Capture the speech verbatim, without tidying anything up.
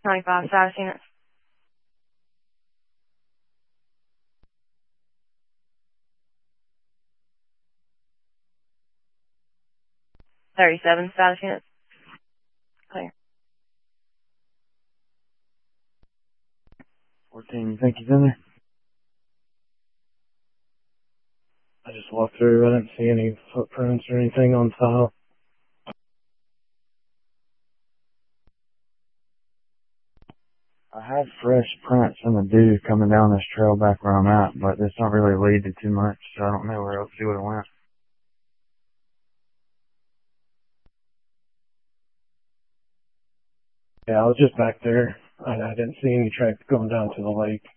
ninety-five status units. thirty-seven status units. Clear. fourteen, you think he's in there? I just walked through. I didn't see any footprints or anything on file. I had fresh prints in the dew coming down this trail back where I'm at, but this don't really lead to too much, so I don't know where else he would have went. Yeah, I was just back there. I, I didn't see any tracks going down to the lake.